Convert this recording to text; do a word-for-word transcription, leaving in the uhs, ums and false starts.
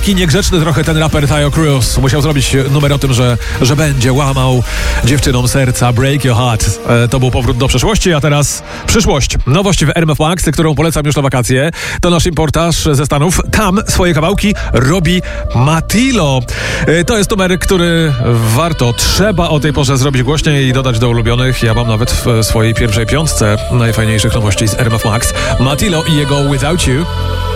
Taki niegrzeczny trochę ten raper Taio Cruz. Musiał zrobić numer o tym, że, że będzie łamał dziewczynom serca. Break Your Heart. E, to był powrót do przeszłości, a teraz przyszłość. Nowość w R M F Max, którą polecam już na wakacje. To nasz importaż ze Stanów. Tam swoje kawałki robi Matilo. E, to jest numer, który warto, trzeba o tej porze zrobić głośniej i dodać do ulubionych. Ja mam nawet w swojej pierwszej piątce najfajniejszych nowości z R M F Max. Matilo i jego Without You.